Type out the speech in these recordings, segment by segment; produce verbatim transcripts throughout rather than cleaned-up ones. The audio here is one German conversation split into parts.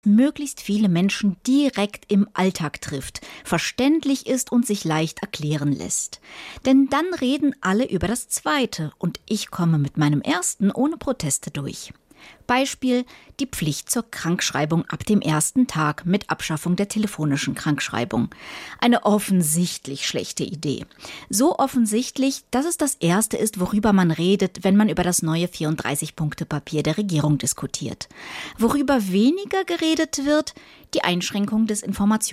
möglichst viele Menschen direkt im Alltag trifft, verständlich ist und sich leicht erklären lässt. Denn dann reden alle über das Zweite und ich komme mit meinem Ersten ohne Proteste durch. Beispiel: die Pflicht zur Krankschreibung ab dem ersten Tag mit Abschaffung der telefonischen Krankschreibung. Eine offensichtlich schlechte Idee. So offensichtlich, dass es das Erste ist, worüber man redet, wenn man über das neue vierunddreißig-Punkte-Papier der Regierung diskutiert. Worüber weniger geredet wird: die Einschränkung des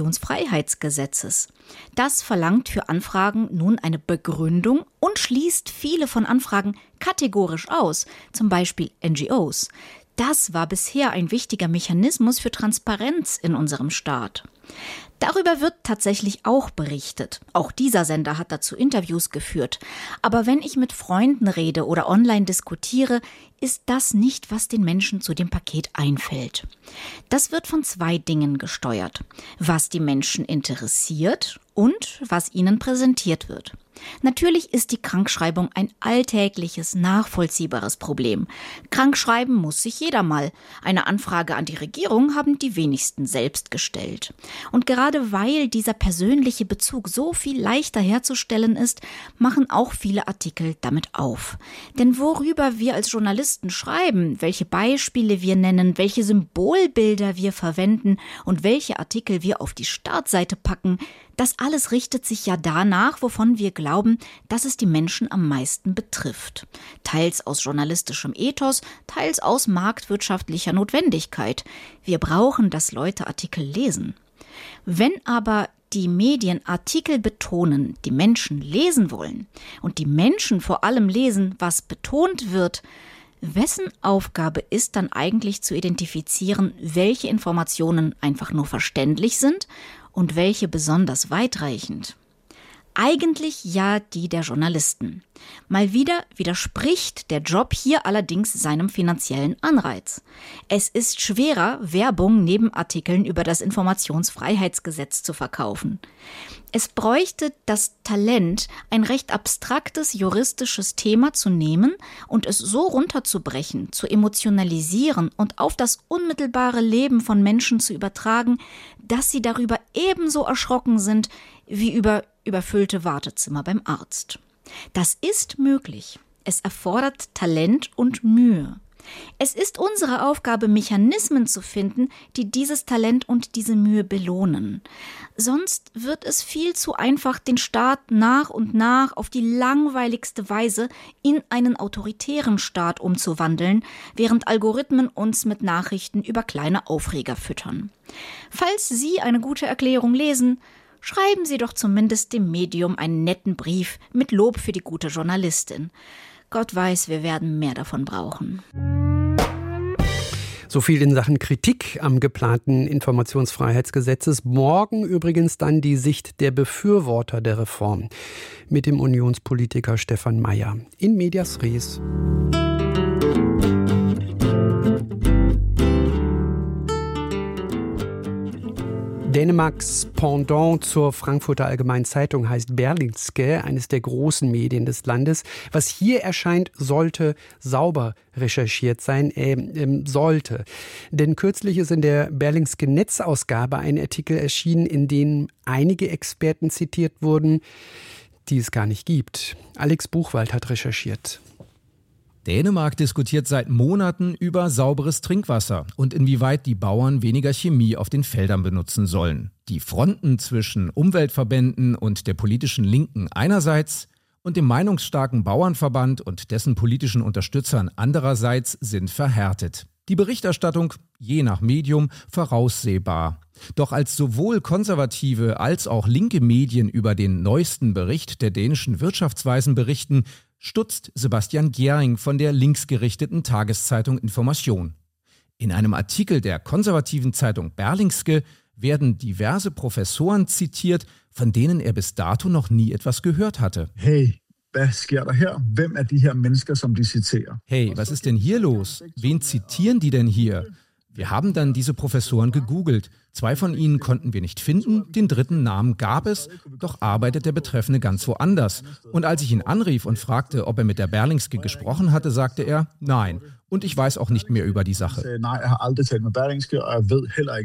Informationsfreiheitsgesetzes. Das verlangt für Anfragen nun eine Begründung und schließt viele von Anfragen kategorisch aus, zum Beispiel N G Os. Das war bisher ein wichtiger Mechanismus für Transparenz in unserem Staat. Darüber wird tatsächlich auch berichtet. Auch dieser Sender hat dazu Interviews geführt. Aber wenn ich mit Freunden rede oder online diskutiere, ist das nicht, was den Menschen zu dem Paket einfällt. Das wird von zwei Dingen gesteuert: was die Menschen interessiert und was ihnen präsentiert wird. Natürlich ist die Krankschreibung ein alltägliches, nachvollziehbares Problem. Krankschreiben muss sich jeder mal. Eine Anfrage an die Regierung haben die wenigsten selbst gestellt. Und gerade weil dieser persönliche Bezug so viel leichter herzustellen ist, machen auch viele Artikel damit auf. Denn worüber wir als Journalisten schreiben, welche Beispiele wir nennen, welche Symbolbilder wir verwenden und welche Artikel wir auf die Startseite packen, das alles richtet sich ja danach, wovon wir glauben, dass es die Menschen am meisten betrifft. Teils aus journalistischem Ethos, teils aus marktwirtschaftlicher Notwendigkeit. Wir brauchen, dass Leute Artikel lesen. Wenn aber die Medien Artikel betonen, die Menschen lesen wollen, und die Menschen vor allem lesen, was betont wird, wessen Aufgabe ist dann eigentlich zu identifizieren, welche Informationen einfach nur verständlich sind und welche besonders weitreichend? Eigentlich ja die der Journalisten. Mal wieder widerspricht der Job hier allerdings seinem finanziellen Anreiz. Es ist schwerer, Werbung neben Artikeln über das Informationsfreiheitsgesetz zu verkaufen. Es bräuchte das Talent, ein recht abstraktes juristisches Thema zu nehmen und es so runterzubrechen, zu emotionalisieren und auf das unmittelbare Leben von Menschen zu übertragen, dass sie darüber ebenso erschrocken sind wie über überfüllte Wartezimmer beim Arzt. Das ist möglich. Es erfordert Talent und Mühe. Es ist unsere Aufgabe, Mechanismen zu finden, die dieses Talent und diese Mühe belohnen. Sonst wird es viel zu einfach, den Staat nach und nach auf die langweiligste Weise in einen autoritären Staat umzuwandeln, während Algorithmen uns mit Nachrichten über kleine Aufreger füttern. Falls Sie eine gute Erklärung lesen, schreiben Sie doch zumindest dem Medium einen netten Brief mit Lob für die gute Journalistin. Gott weiß, wir werden mehr davon brauchen. So viel in Sachen Kritik am geplanten Informationsfreiheitsgesetzes. Morgen übrigens dann die Sicht der Befürworter der Reform mit dem Unionspolitiker Stefan Mayer. In medias res. Dänemarks Pendant zur Frankfurter Allgemeinen Zeitung heißt Berlingske, eines der großen Medien des Landes. Was hier erscheint, sollte sauber recherchiert sein, äh, äh, sollte. Denn kürzlich ist in der Berlingske Netzausgabe ein Artikel erschienen, in dem einige Experten zitiert wurden, die es gar nicht gibt. Alex Buchwald hat recherchiert. Dänemark diskutiert seit Monaten über sauberes Trinkwasser und inwieweit die Bauern weniger Chemie auf den Feldern benutzen sollen. Die Fronten zwischen Umweltverbänden und der politischen Linken einerseits und dem meinungsstarken Bauernverband und dessen politischen Unterstützern andererseits sind verhärtet. Die Berichterstattung, je nach Medium, voraussehbar. Doch als sowohl konservative als auch linke Medien über den neuesten Bericht der dänischen Wirtschaftsweisen berichten, stutzt Sebastian Gjering von der linksgerichteten Tageszeitung Information. In einem Artikel der konservativen Zeitung Berlingske werden diverse Professoren zitiert, von denen er bis dato noch nie etwas gehört hatte. Hey, was sker der her? Wem er die her Mennesker, som die zitieren? Hey, was ist denn hier los? Wen zitieren die denn hier? Wir haben dann diese Professoren gegoogelt. Zwei von ihnen konnten wir nicht finden, den dritten Namen gab es, doch arbeitet der Betreffende ganz woanders. Und als ich ihn anrief und fragte, ob er mit der Berlingske gesprochen hatte, sagte er, nein. Und ich weiß auch nicht mehr über die Sache.